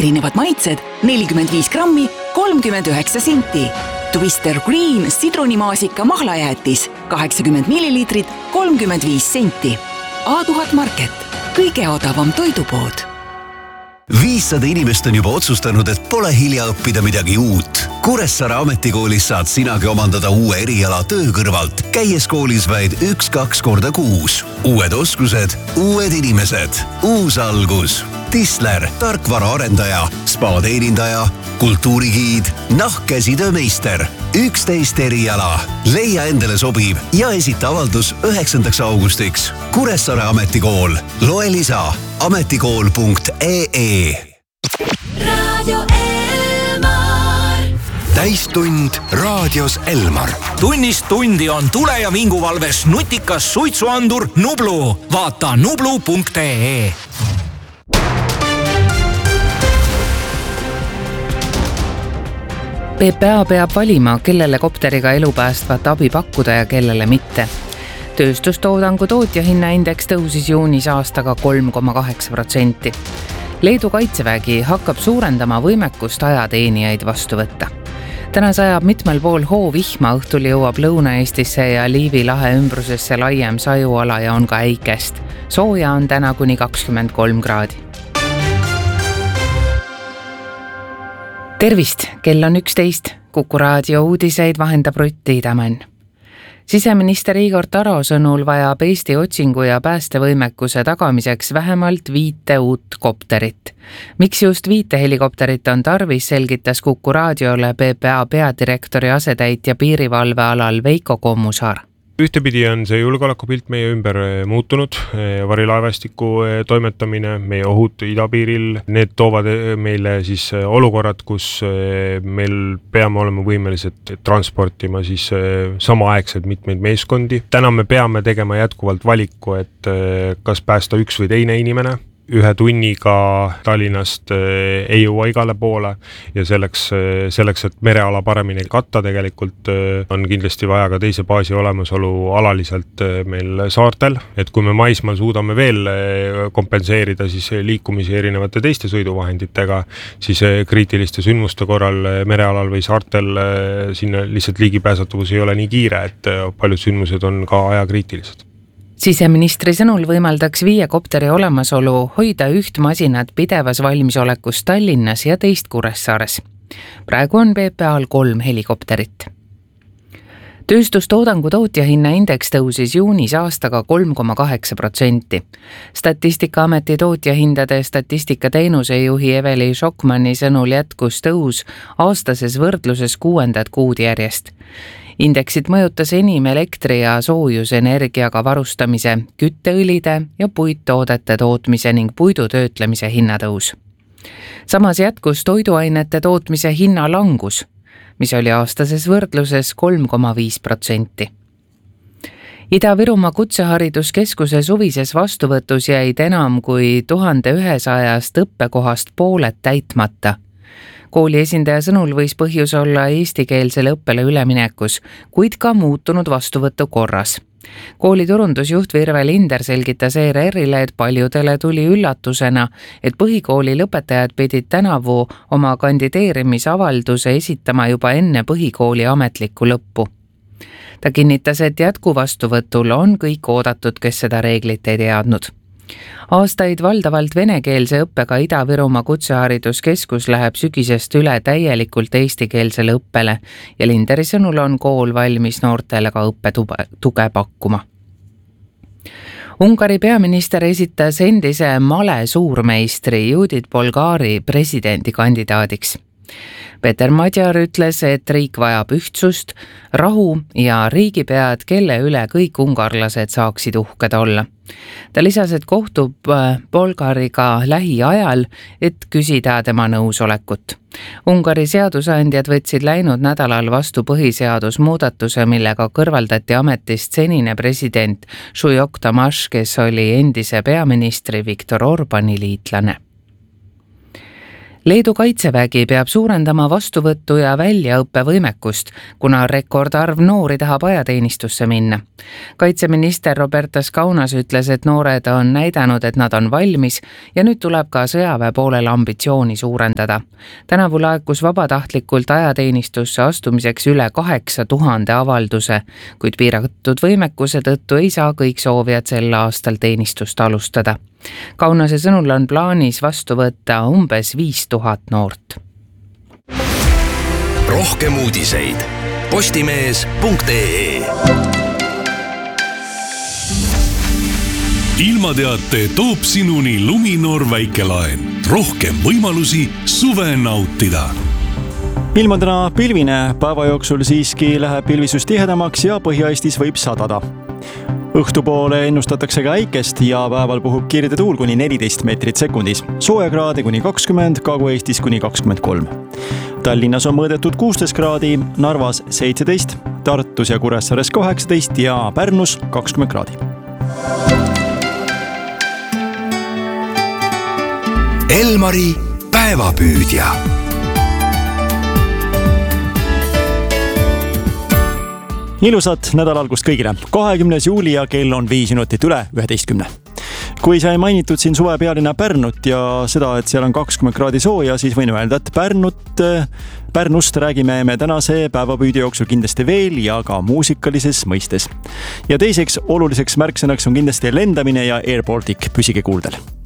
erinevad maitsed 45 grammi, 39 senti. Twister Green sidrunimaasika mahlajäätis 80 milliliitrit, 35 senti. A1000 Market, kõige odavam toidupood. 500 inimest on juba otsustanud, et pole hilja õppida midagi uut. Kuressaare ametikoolis saad sinagi omandada uue eriala töö kõrvalt, käies koolis vaid 1-2 korda kuus. Uued oskused, uued inimesed, uus algus. Tisler, tarkvaraarendaja, spa-teenindaja, kultuurigiid, nahkkäsitöömeister. 11 eriala. Leia endale sobib ja esita avaldus 9. augustiks. Kuressaare ametikool. Loe lisa ametikool.ee. Radio Elmar. Täistund raadios Elmar. Tunnist tundi on tule- ja vinguvalves nutikas suitsuandur Nublu. Vaata nublu.ee. PPA peab valima, kellele kopteriga elu päästvat abi pakkuda ja kellele mitte. Tööstustoodangu tootjahinnaindeks tõusis juunis aastaga 3,8%. Leedu kaitsevägi hakkab suurendama võimekust ajateenijaid vastu võtta. Täna sajab mitmel pool hoovihma, õhtul jõuab Lõuna-Eestisse ja Liivi lahe ümbrusesse laiem sajuala ja on ka äikest. Sooja on täna kuni 23 kraadi. Tervist, kell on 11. Kuku raadio uudiseid vahendab Rutt Tiidamann. Siseminister Igor Taro sõnul vajab Eesti otsingu ja päästevõimekuse tagamiseks vähemalt 5 uut kopterit. Miks just 5 helikopterit on tarvis, selgitas Kuku raadiole PPA peadirektori asetäitja piirivalvealal Veiko Kommusaar. Ühtepidi on see julgeolekupilt meie ümber muutunud, varilaevastiku toimetamine, meie ohud idapiiril, need toovad meile siis olukorrad, kus meil peame olema võimelised transportima siis samaaegselt mitmeid meeskondi. Täna me peame tegema jätkuvalt valiku, et kas päästa üks või teine inimene. 1 tunniga Tallinnast ei jõua igale poole ja selleks, et mereala paremini katta tegelikult on kindlasti vaja ka teise baasi olemasolu alaliselt meil saartel, et kui me maismaal suudame veel kompenseerida siis liikumisi erinevate teiste sõiduvahenditega, siis kriitiliste sündmuste korral merealal või saartel sinna lihtsalt ligipääsetavus ei ole nii kiire, et paljud sündmused on ka ajakriitilised. Siseministri sõnul võimaldaks 5 kopteri olemasolu hoida 1 masinat pidevas valmisolekus Tallinnas ja 2 Kuressaares. Praegu on PPA-l 3 helikopterit. Tööstustoodangu tootjahinnaindeks tõusis juunis aastaga 3,8%. Statistikaameti tootjahindade statistikateenuse juhi Eveli Šokmani sõnul jätkus tõus aastases võrdluses 6. kuud järjest. Indeksit mõjutas enim elektri- ja soojusenergiaga varustamise, kütteõlide ja puittoodete tootmise ning puidutöötlemise hinnatõus. Samas jätkus toiduainete tootmise hinnalangus, mis oli aastases võrdluses 3,5%. Ida-Virumaa Kutsehariduskeskuse suvises vastuvõtus jäid enam kui 1100 õppekohast pooled täitmata. Kooli esindaja sõnul võis põhjus olla eestikeelsele õppele üleminekus, kuid ka muutunud vastuvõtu korras. Kooli turundusjuht Virve Linder selgitas ERR-ile, et paljudele tuli üllatusena, et põhikooli lõpetajad pidid tänavu oma kandideerimisavalduse esitama juba enne põhikooli ametlikku lõppu. Ta kinnitas, et jätkuvastuvõtul on kõik oodatud, kes seda reeglit ei teadnud. Aastaid valdavalt venekeelse õppega Ida-Virumaa Kutsehariduskeskus läheb sügisest üle täielikult eestikeelsele õppele ja Linderi sõnul on kool valmis noortele ka õppetuge pakkuma. Ungari peaminister esitas endise male suurmeistri Judith Bolgari presidendikandidaadiks. Peter Madjar ütles, et riik vajab ühtsust, rahu ja riigipead, kelle üle kõik ungarlased saaksid uhked olla. Ta lisas, et kohtub Bolgariga lähiajal, et küsida tema nõusolekut. Ungari seadusandjad võtsid läinud nädalal vastu põhiseadusmuudatuse, millega kõrvaldati ametist senine president Šujok Tamaš, kes oli endise peaministri Viktor Orbani liitlane. Leedu kaitsevägi peab suurendama vastuvõttu ja väljaõppevõimekust, kuna rekordarv noori tahab ajateenistusse minna. Kaitseminister Robertas Kaunas ütles, et noored on näidanud, et nad on valmis ja nüüd tuleb ka sõjaväe poolel ambitsiooni suurendada. Tänavu laekus vabatahtlikult ajateenistusse astumiseks üle 8000 avalduse, kuid piiratud võimekuse tõttu ei saa kõik soovijad sel aastal teenistust alustada. Kaunase sõnul on plaanis vastu võtta umbes 5000 noort. Rohkem uudiseid postimees.ee. Ilmateate toob sinuni Luminor väikelaen. Rohkem võimalusi suve nautida. Ilma täna pilvine, päeva jooksul siiski läheb pilvisus tihedamaks ja Põhja-Eestis võib sadada. Õhtupoole ennustatakse ka äikest ja päeval puhub kirde tuul kuni 14 meetrit sekundis. Soojakraade kuni 20, Kagu-Eestis kuni 23. Tallinnas on mõõdetud 16 kraadi, Narvas 17, Tartus ja Kuressaares 18 ja Pärnus 20 kraadi. Elmari päevapüüdja. Ilusat nädalalgust kõigile. 20. juuli ja kell on 5 minutit üle 11. Kui sai mainitud siin suve pealinna Pärnut ja seda, et seal on 20 kraadi sooja, siis võin öelda, et Pärnust räägime me tänase päevapüüdi jooksul kindlasti veel ja ka muusikalises mõistes. Ja teiseks oluliseks märksõnaks on kindlasti lendamine ja Air Baltic, püsige kuuldel.